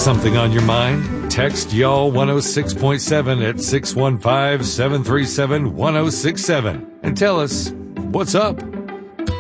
something on your mind? Text Y'all 106.7 at 615-737-1067 and tell us what's up.